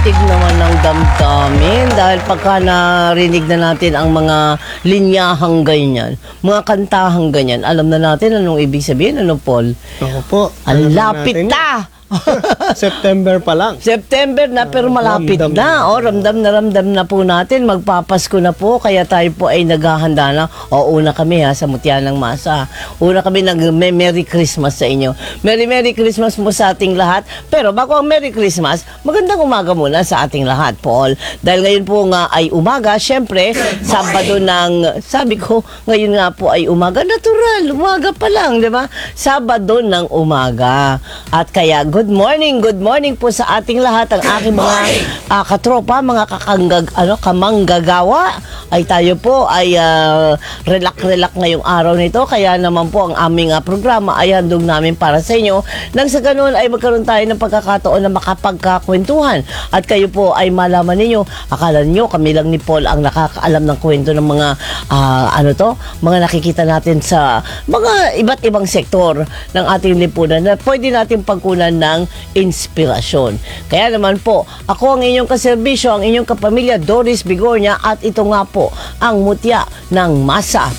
Tig naman ng damdamin dahil pagka narinig na natin ang mga linyahang ganyan, mga kantahang ganyan, alam na natin anong ibig sabihin, ano Paul? Ako po. Ang lapit na! September pa lang. September na pero malapit ramdam na. Ramdam na po natin. Magpapasko na po. Kaya tayo po ay naghahanda na. Una kami sa Mutya ng Masa. Una kami Merry Christmas sa inyo. Merry Christmas mo sa ating lahat. Pero bago ang Merry Christmas, magandang umaga muna sa ating lahat, Paul. Dahil ngayon po nga ay umaga, syempre, Sabado ng, sabi ko, ngayon nga po ay umaga. Natural, umaga pa lang, di ba? Sabado ng umaga. At kaya, good morning po sa ating lahat, ang aking mga katropa, mga kamanggagawa. Ay tayo po ay relax ngayong araw nito. Kaya naman po ang aming programa ay handog namin para sa inyo. Nang sa ganun ay magkaroon tayo ng pagkakataon na makapagkakwentuhan. At kayo po ay malaman ninyo, akala nyo kami lang ni Paul ang nakakaalam ng kwento ng mga mga nakikita natin sa mga iba't ibang sektor ng ating lipunan na pwede natin pagkunan ng inspirasyon. Kaya naman po, ako ang inyong kaserbisyo, ang inyong kapamilya, Doris Bigornia, at ito nga po ang Mutya ng Masa.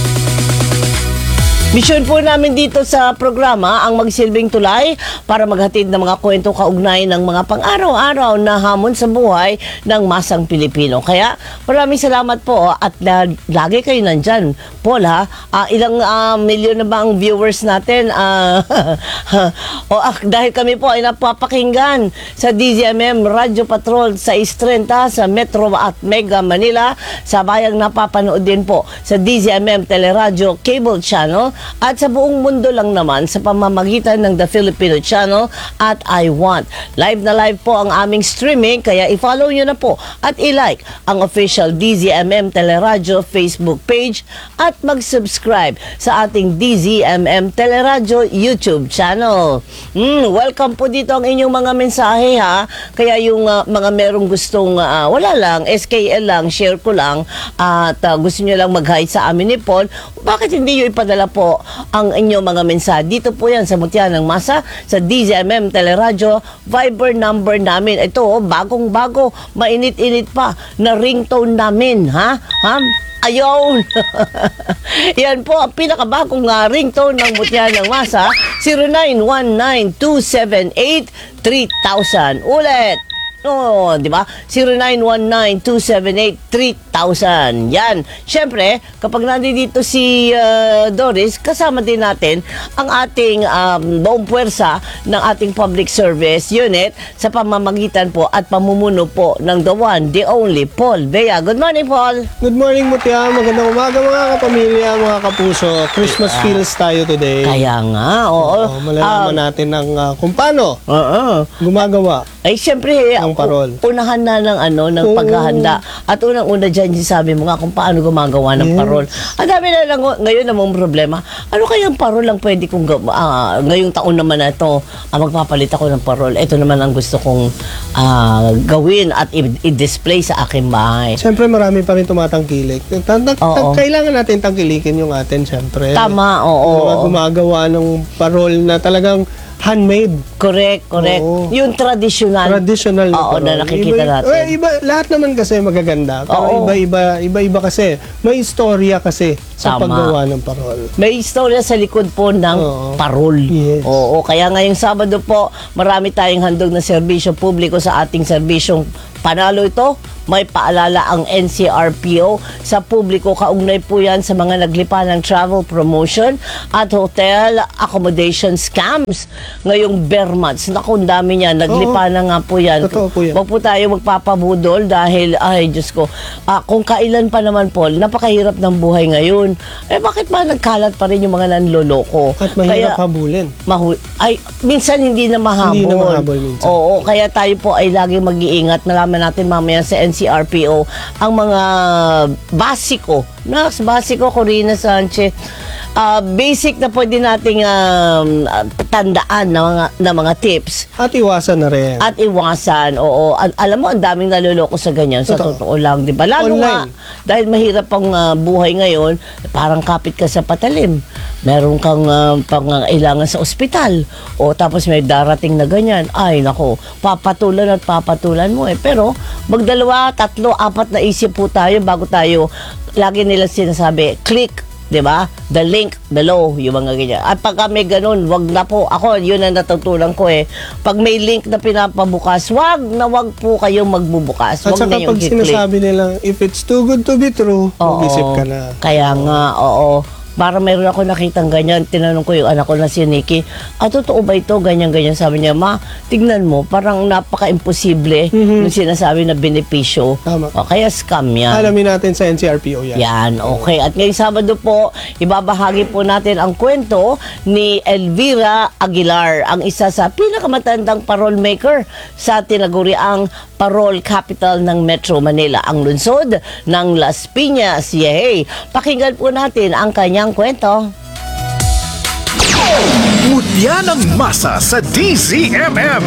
Misyon po namin dito sa programa ang magsilbing tulay para maghatid ng mga kwento kaugnay ng mga pang-araw-araw na hamon sa buhay ng masang Pilipino. Kaya maraming salamat po at lagi kayo nandyan. Paul ilang milyon na ba ang viewers natin? Dahil kami po ay napapakinggan sa DZMM Radio Patrol sa Istrenta, sa Metro at Mega Manila, sa bayang napapanood din po sa DZMM Teleradio Cable Channel, at sa buong mundo lang naman sa pamamagitan ng The Filipino Channel at I Want. Live na live po ang aming streaming, kaya i-follow nyo na po at i-like ang official DZMM Teleradio Facebook page at mag-subscribe sa ating DZMM Teleradio YouTube channel. Welcome po dito ang inyong mga mensahe kaya yung mga merong gustong wala lang, SKL lang, share ko lang at gusto nyo lang mag-hi sa amin ni Paul, bakit hindi nyo ipadala po ang inyong mga mensahe? Dito po yan sa Mutya ng Masa, sa DZMM Teleradio Viber number namin. Ito, bagong-bago, mainit-init pa na ringtone namin, Ayun! Yan po ang pinakabagong ringtone ng Mutya ng Masa, 0919-278-3000. Ulit! di ba? 0919-278-3000. Yan. Siyempre, kapag nandito si Doris, kasama din natin ang ating buong puwersa ng ating public service unit sa pamamagitan po at pamumuno po ng the one, the only, Paul Bea. Good morning, Paul. Good morning, Mutya. Magandang umaga, mga kapamilya, mga kapuso. Christmas feels tayo today. Kaya nga, oo. Malalaman natin kung paano gumagawa. Ay, siyempre, ang parol. Unahan na ng paghahanda. At unang-una dyan, sabi mo nga kung paano gumagawa ng parol. Ang dami na lang ngayon namang problema. Ano kayang parol lang pwede kong ngayong taon naman na ito, magpapalit ako ng parol. Ito naman ang gusto kong gawin at i-display sa aking bahay. Siyempre, marami pa rin tumatangkilik. Kailangan natin tangkilikin yung atin, siyempre. Tama, oo. Gumagawa ng parol na talagang handmade. Correct. Oo. Yung traditional na nakikita natin. Lahat naman kasi magaganda. Pero iba kasi. May istorya kasi sa paggawa ng parol. May istorya sa likod po ng parol. Yes. Oo. Kaya ngayong Sabado po, marami tayong handog na serbisyo publiko sa ating serbisyong panalo ito. May paalala ang NCRPO sa publiko. Kaugnay po yan sa mga naglipa ng travel promotion at hotel accommodation scams ngayong bare months. Naku, ang dami niyan. Naglipa na nga po yan. Totoo po yan. Huwag po tayo magpapabudol dahil, Diyos ko, kung kailan pa naman, Paul, napakahirap ng buhay ngayon. Bakit ba nagkalat pa rin yung mga nanloloko? At mahirap habulin. Minsan hindi na mahabol. Hindi na mahabol minsan. Oo, kaya tayo po ay laging mag-iingat. Nalaman natin mamaya sa NCRPO ang mga basiko, Corina Sanchez, basic na pwede nating tandaan na mga tips. At iwasan na rin. At iwasan, oo. Alam mo, ang daming naluloko sa ganyan. Sa totoo lang, di ba? Lalo nga, Online. dahil mahirap ang buhay ngayon, parang kapit ka sa patalim. Meron kang pangailangan sa ospital. O tapos may darating na ganyan. Ay, nako, papatulan at papatulan mo eh. Pero, magdalawa, tatlo, apat na isip po tayo bago tayo, lagi nila sinasabi, click, di ba? The link below, yung mga ganyan. At pagka may ganun, wag na po. Ako, yun ang natutunan ko eh. Pag may link na pinapabukas, wag po kayong magbubukas. At Wag saka na yung pag i-click. sinasabi nilang, if it's too good to be true, mag-isip ka na. Kaya nga, oo. Para mayroon ako nakitang ganyan, tinanong ko yung anak ko na si Nikki, totoo ba ito? Ganyan-ganyan. Sabi niya, ma, tignan mo, parang napaka-imposible yung sinasabi na benepisyo. Tama. O, kaya scam yan. Alamin natin sa NCRPO yan. Yan, okay. At ngayong Sabado po, ibabahagi po natin ang kwento ni Elvira Aguilar, ang isa sa pinakamatandang parole maker sa tinaguriang parole capital ng Metro Manila, ang lungsod ng Las Piñas. Yay! Pakinggan po natin ang kanyang kwento. Mutya ng masa sa DZMM.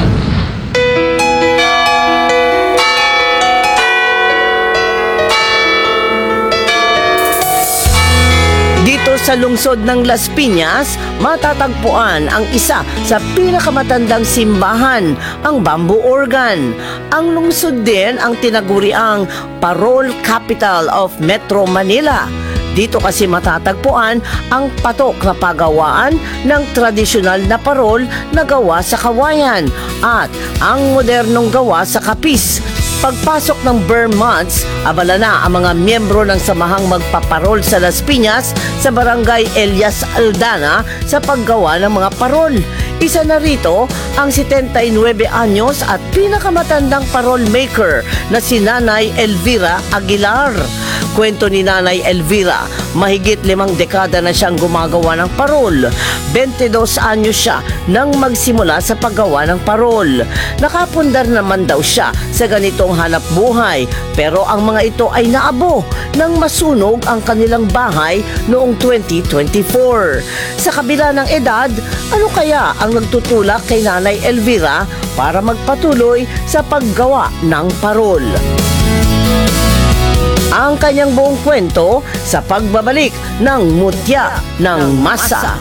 Dito sa lungsod ng Las Piñas, matatagpuan ang isa sa pinakamatandang simbahan, ang Bamboo Organ. Ang lungsod din ang tinaguriang Parole Capital of Metro Manila. Dito kasi matatagpuan ang patok na pagawaan ng tradisyonal na parol na gawa sa kawayan at ang modernong gawa sa kapis. Pagpasok ng Burr months, abala na ang mga miyembro ng samahang magpaparol sa Las Piñas sa barangay Elias Aldana sa paggawa ng mga parol. Isa na rito ang 79 anyos at pinakamatandang parol maker na si Nanay Elvira Aguilar. Kwento ni Nanay Elvira, mahigit 5 dekada na siyang gumagawa ng parol. 22 anyos siya nang magsimula sa paggawa ng parol. Nakapundar naman daw siya sa ganitong hanap buhay, pero ang mga ito ay naabo nang masunog ang kanilang bahay noong 2024. Sa kabila ng edad, ano kaya ang nagtutulak kay Nanay Elvira para magpatuloy sa paggawa ng parol? Ang kanyang buong kwento sa pagbabalik ng Mutya ng Masa.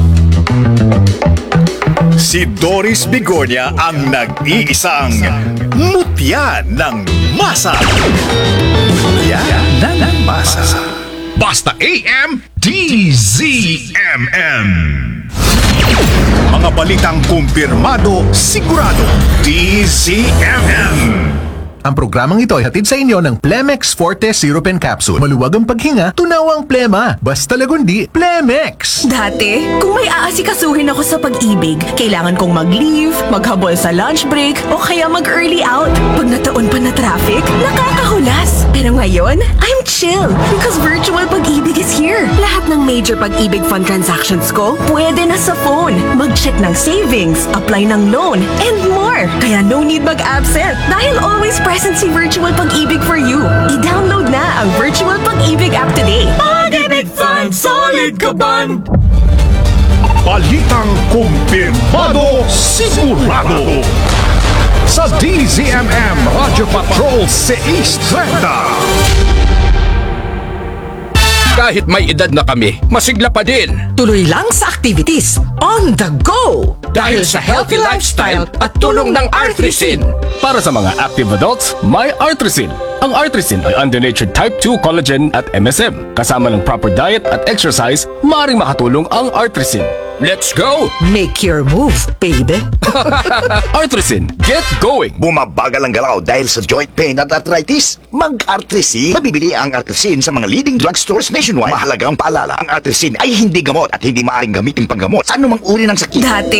Si Doris Bigornia ang nag-iisang Mutya ng Masa. Mutya ng Masa. Basta AM DZMM. Mga balitang kumpirmado, sigurado DZMM. Ang programang ito ay hatid sa inyo ng Plemex Forte Syrup and Capsule. Maluwag ang paghinga, tunawang plema. Basta lagundi, Plemex! Dati, kung may aasikasuhin ako sa pag-ibig, kailangan kong mag-leave, maghabol sa lunch break, o kaya mag-early out. Pag nataon pa na traffic, nakakahulas. Pero ngayon, I'm chill because virtual pag-ibig is here. Lahat ng major pag-ibig fund transactions ko, pwede na sa phone. Mag-check ng savings, apply ng loan, and more. Kaya no need mag-absent dahil always present si Virtual Pag-ibig for you. I-download na ang Virtual Pag-ibig app today. Pag-ibig Fund, solid ka ban! Balitang kumpirmado, sigurado. Sa DZMM Radio Patrol 630. Kahit may edad na kami, masigla pa din. Tuloy lang sa activities on the go! Dahil sa healthy lifestyle at tulong ng Artrisin. Para sa mga active adults, may Artrisin. Ang Artrisin ay undonatured type 2 collagen at MSM. Kasama ng proper diet at exercise, maaaring makatulong ang Artrisin. Let's go! Make your move, baby! Artrisin, get going! Bumabagal ang galaw dahil sa joint pain at arthritis? Mag-Artrisin. Mabibili ang Artrisin sa mga leading drugstores nationwide. Mahalagang paalala, ang Artrisin ay hindi gamot at hindi maaaring gamitin panggamot sa anumang uri ng sakit. Dati,